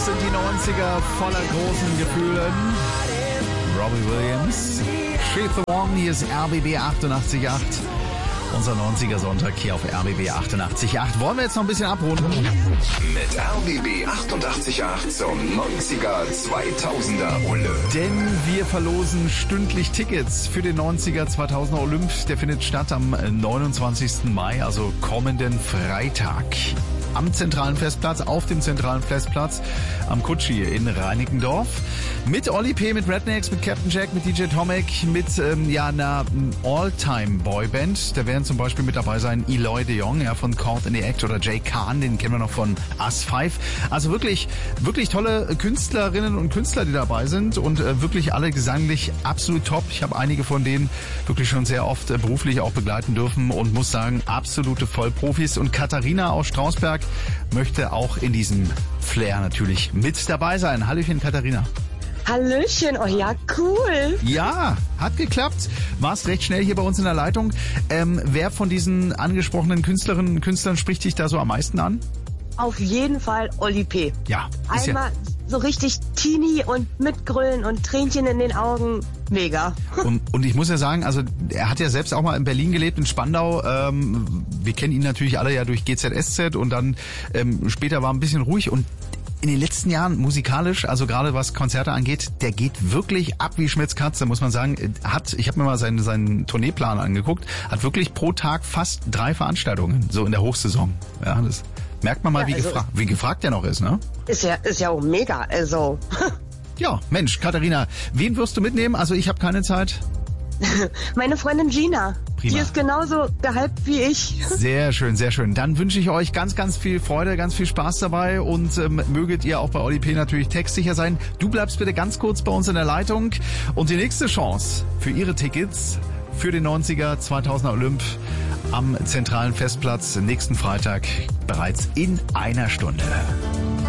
Das sind die 90er voller großen Gefühlen. Robbie Williams, She's the One, hier ist RBB 88.8. Unser 90er Sonntag hier auf RBB 88.8. Wollen wir jetzt noch ein bisschen abrunden? Mit RBB 88.8 zum 90er 2000er Olymp. Denn wir verlosen stündlich Tickets für den 90er 2000er Olymp. Der findet statt am 29. Mai, also kommenden Freitag. Am zentralen Festplatz, auf dem zentralen Festplatz, am Kutschi in Reinickendorf. Mit Oli P., mit Rednecks, mit Captain Jack, mit DJ Tomek, mit einer All-Time-Boyband. Da werden zum Beispiel mit dabei sein Eloy de Jong, von Caught in the Act, oder Jay Khan, den kennen wir noch von Us 5. Also wirklich, wirklich tolle Künstlerinnen und Künstler, die dabei sind und wirklich alle gesanglich absolut top. Ich habe einige von denen wirklich schon sehr oft beruflich auch begleiten dürfen und muss sagen, absolute Vollprofis. Und Katharina aus Strausberg möchte auch in diesem Flair natürlich mit dabei sein. Hallöchen, Katharina. Hallöchen, oh ja, cool. Ja, hat geklappt. Warst recht schnell hier bei uns in der Leitung. Wer von diesen angesprochenen Künstlerinnen und Künstlern spricht dich da so am meisten an? Auf jeden Fall Oli P. Ja. Einmal so richtig Teenie und mitgrüllen und Tränchen in den Augen. Mega. Und ich muss ja sagen, also er hat ja selbst auch mal in Berlin gelebt, in Spandau. Wir kennen ihn natürlich alle ja durch GZSZ und dann später war ein bisschen ruhig und in den letzten Jahren musikalisch, also gerade was Konzerte angeht, der geht wirklich ab wie Schmitz Katze, muss man sagen. Ich habe mir mal seinen Tourneeplan angeguckt, hat wirklich pro Tag fast 3 Veranstaltungen, so in der Hochsaison. Ja, das merkt man mal, ja, wie gefragt der noch ist, ne? Ist ja auch mega, also. Ja, Mensch, Katharina, wen wirst du mitnehmen? Also ich habe keine Zeit. Meine Freundin Gina. Prima. Die ist genauso gehypt wie ich. Sehr schön, sehr schön. Dann wünsche ich euch ganz, ganz viel Freude, ganz viel Spaß dabei und möget ihr auch bei Oli P. natürlich textsicher sein. Du bleibst bitte ganz kurz bei uns in der Leitung und die nächste Chance für ihre Tickets für den 90er 2000er Olymp am zentralen Festplatz nächsten Freitag bereits in einer Stunde.